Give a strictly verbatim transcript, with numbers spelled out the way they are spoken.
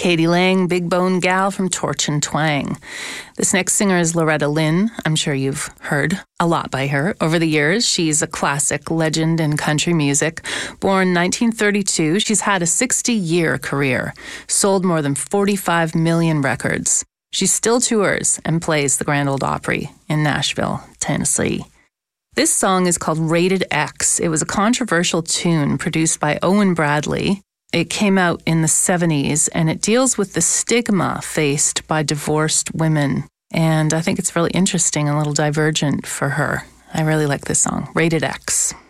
Katie Lang, big bone gal from Torch and Twang. This next singer is Loretta Lynn. I'm sure you've heard a lot by her over the years. She's a classic legend in country music. Born nineteen thirty-two, she's had a sixty-year career, sold more than forty-five million records. She still tours and plays the Grand Ole Opry in Nashville, Tennessee. This song is called Rated X. It was a controversial tune produced by Owen Bradley. It came out in the seventies, and it deals with the stigma faced by divorced women. And I think it's really interesting and a little divergent for her. I really like this song, Rated X.